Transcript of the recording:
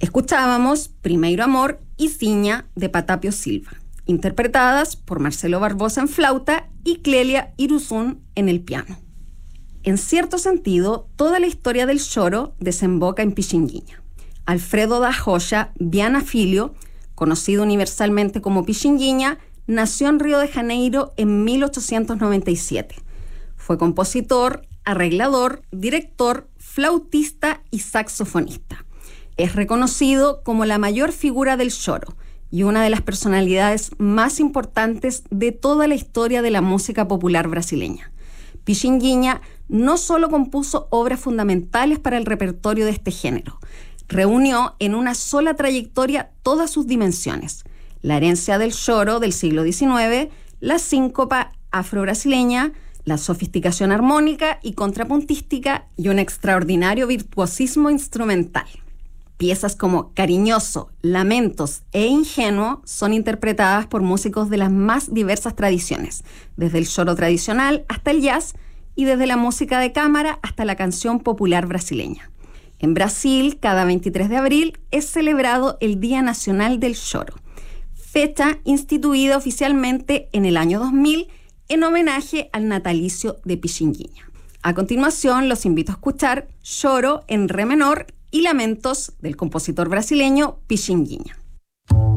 Escuchábamos Primeiro Amor y Ciña de Patapio Silva, interpretadas por Marcelo Barbosa en flauta y Clelia Iruzún en el piano. En cierto sentido, toda la historia del choro desemboca en Pichinguinha. Alfredo da Joya Viana Filho, conocido universalmente como Pichinguinha, nació en Río de Janeiro en 1897. Fue compositor, arreglador, director, flautista y saxofonista. Es reconocido como la mayor figura del choro y una de las personalidades más importantes de toda la historia de la música popular brasileña. Pichinguinha no solo compuso obras fundamentales para el repertorio de este género, reunió en una sola trayectoria todas sus dimensiones: la herencia del choro del siglo XIX, la síncopa afro-brasileña, la sofisticación armónica y contrapuntística y un extraordinario virtuosismo instrumental. Piezas como Cariñoso, Lamentos e Ingenuo son interpretadas por músicos de las más diversas tradiciones, desde el choro tradicional hasta el jazz y desde la música de cámara hasta la canción popular brasileña. En Brasil, cada 23 de abril es celebrado el Día Nacional del Choro, fecha instituida oficialmente en el año 2000 en homenaje al natalicio de Pichinguinha. A continuación, los invito a escuchar Choro en re menor y Lamentos del compositor brasileño Pichinguinha.